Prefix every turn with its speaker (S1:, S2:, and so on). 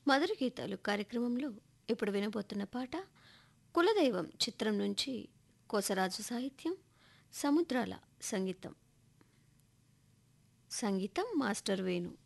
S1: మధుర గీతాలు కార్యక్రమంలో ఇప్పుడు వినబోతున్న పాట కులదైవం చిత్రం నుంచి కోసరాజు సాహిత్యం, సముద్రాల సంగీతం. సంగీతం మాస్టర్ వేణు.